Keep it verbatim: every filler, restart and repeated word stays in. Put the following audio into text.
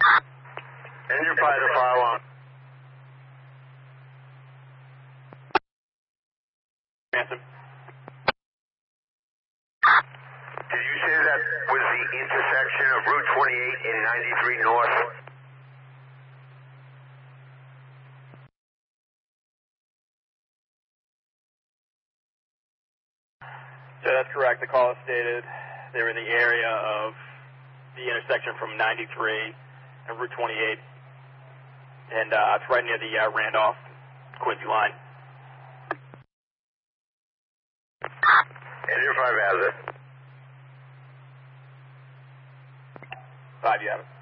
Engine five to fire alarm. Ransom. Did you say that was the intersection of Route twenty-eight and ninety-three North? So that's correct. The call is stated they were in the area of the intersection from ninety-three and Route twenty-eight. And uh, it's right near the uh, Randolph-Quincy line. Engine five has it. Five, you have it.